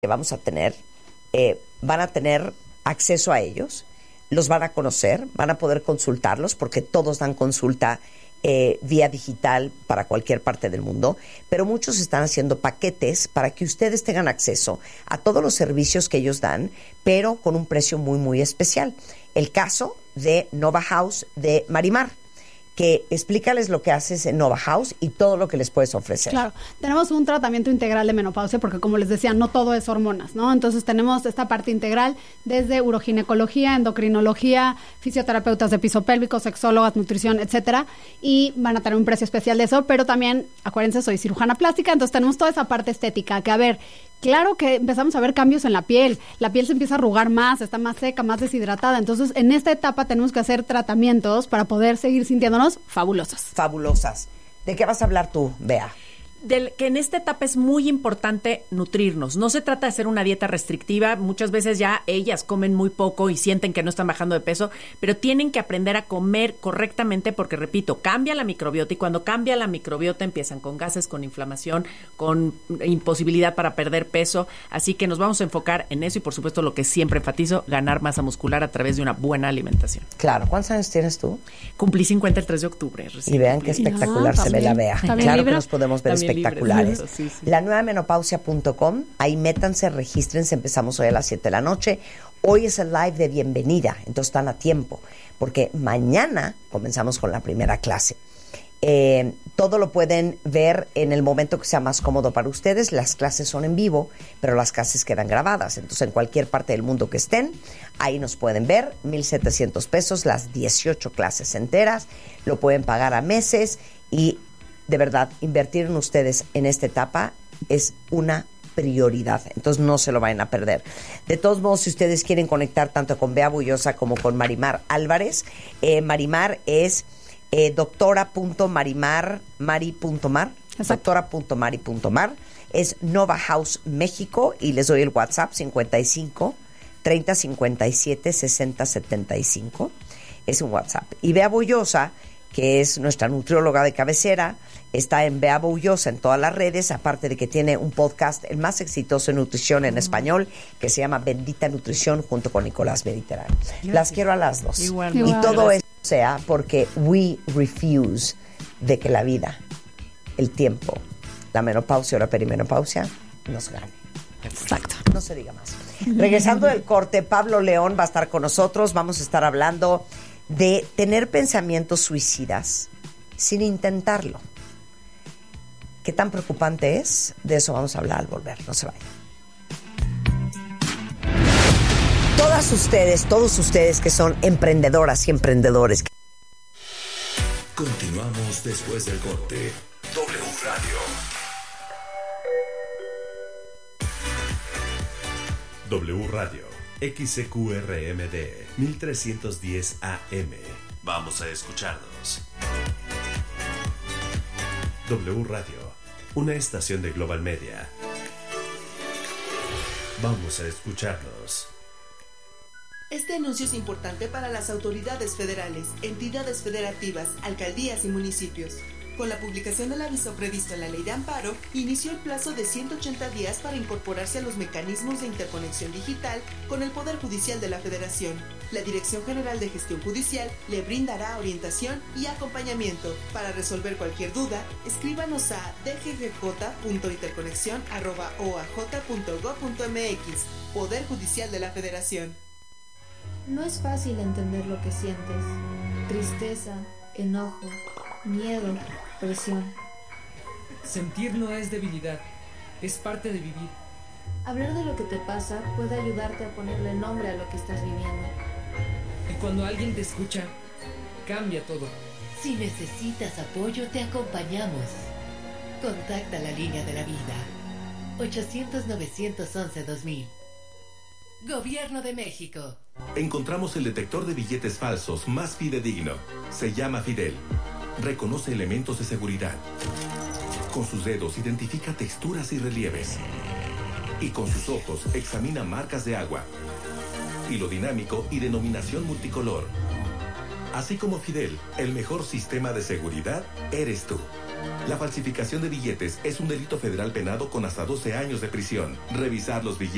que vamos a tener, van a tener acceso a ellos, los van a conocer, van a poder consultarlos porque todos dan consulta vía digital para cualquier parte del mundo, pero muchos están haciendo paquetes para que ustedes tengan acceso a todos los servicios que ellos dan, pero con un precio muy, muy especial. El caso de Nova House de Marimar, que explícales lo que haces en Nova House y todo lo que les puedes ofrecer. Claro, tenemos un tratamiento integral de menopausia porque, como les decía, no todo es hormonas, ¿no? Entonces tenemos esta parte integral desde uroginecología, endocrinología, fisioterapeutas de piso pélvico, sexólogas, nutrición, etcétera, y van a tener un precio especial de eso, pero también, acuérdense, soy cirujana plástica, entonces tenemos toda esa parte estética, que a ver, claro que empezamos a ver cambios en la piel se empieza a arrugar más, está más seca, más deshidratada, entonces en esta etapa tenemos que hacer tratamientos para poder seguir sintiéndonos fabulosas. Fabulosas. ¿De qué vas a hablar tú, Bea? Que en esta etapa es muy importante nutrirnos. No se trata de hacer una dieta restrictiva. Muchas veces ya ellas comen muy poco y sienten que no están bajando de peso, pero tienen que aprender a comer correctamente porque, repito, cambia la microbiota y cuando cambia la microbiota empiezan con gases, con inflamación, con imposibilidad para perder peso. Así que nos vamos a enfocar en eso y, por supuesto, lo que siempre enfatizo, ganar masa muscular a través de una buena alimentación. Claro. ¿Cuántos años tienes tú? Cumplí 50 el 3 de octubre. Y vean qué espectacular se ve la Bea. Claro que nos podemos ver espectaculares. Sí. La nuevamenopausia.com, ahí métanse, regístrense, empezamos hoy a las 7 de la noche. Hoy es el live de bienvenida, entonces están a tiempo, porque mañana comenzamos con la primera clase. Todo lo pueden ver en el momento que sea más cómodo para ustedes. Las clases son en vivo, pero las clases quedan grabadas. Entonces, en cualquier parte del mundo que estén, ahí nos pueden ver. 1,700 pesos, las 18 clases enteras. Lo pueden pagar a meses y, de verdad, invertir en ustedes en esta etapa es una prioridad. Entonces, no se lo vayan a perder. De todos modos, si ustedes quieren conectar tanto con Bea Bullosa como con Marimar Álvarez, Marimar es doctora.marimar.mar, doctora.mari.mar, es Nova House México, y les doy el WhatsApp 55 30 57 60 75, es un WhatsApp. Y Bea Bullosa, que es nuestra nutrióloga de cabecera, está en Bea Bullosa en todas las redes, aparte de que tiene un podcast, el más exitoso en nutrición en español, que se llama Bendita Nutrición, junto con Nicolás Mediterráneo. Las quiero a las dos. Igual. Y todo eso sea porque we refuse de que la vida, el tiempo, la menopausia o la perimenopausia nos gane. Exacto. No se diga más. Regresando del corte, Pablo León va a estar con nosotros. Vamos a estar hablando de tener pensamientos suicidas sin intentarlo. ¿Qué tan preocupante es? De eso vamos a hablar al volver. No se vayan. Todos ustedes que son emprendedoras y emprendedores. Continuamos después del corte. W Radio. W Radio. XCQRMD 1310 AM. Vamos a escucharnos. W Radio, una estación de Global Media. Vamos a escucharnos. Este anuncio es importante para las autoridades federales, entidades federativas, alcaldías y municipios. Con la publicación del aviso previsto en la Ley de Amparo, inició el plazo de 180 días para incorporarse a los mecanismos de interconexión digital con el Poder Judicial de la Federación. La Dirección General de Gestión Judicial le brindará orientación y acompañamiento. Para resolver cualquier duda, escríbanos a dggj.interconexión@oaj.gov.mx. Poder Judicial de la Federación. No es fácil entender lo que sientes. Tristeza, enojo, miedo, presión. Sentir no es debilidad, es parte de vivir. Hablar de lo que te pasa puede ayudarte a ponerle nombre a lo que estás viviendo. Y cuando alguien te escucha, cambia todo. Si necesitas apoyo, te acompañamos. Contacta la línea de la vida. 800-911-2000. Gobierno de México. Encontramos el detector de billetes falsos más fidedigno. Se llama Fidel. Reconoce elementos de seguridad. Con sus dedos identifica texturas y relieves. Y con sus ojos examina marcas de agua. Hilo dinámico y denominación multicolor. Así como Fidel, el mejor sistema de seguridad eres tú. La falsificación de billetes es un delito federal penado con hasta 12 años de prisión. Revisar los billetes